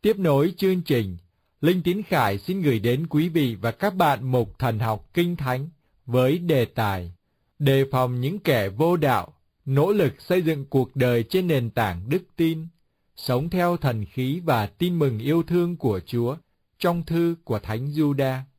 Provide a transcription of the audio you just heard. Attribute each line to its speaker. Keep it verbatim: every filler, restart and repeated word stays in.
Speaker 1: Tiếp nối chương trình, Linh Tín Khải xin gửi đến quý vị và các bạn mục thần học Kinh Thánh với đề tài đề phòng những kẻ vô đạo, nỗ lực xây dựng cuộc đời trên nền tảng đức tin, sống theo thần khí và tin mừng yêu thương của Chúa trong thư của Thánh Giuđa.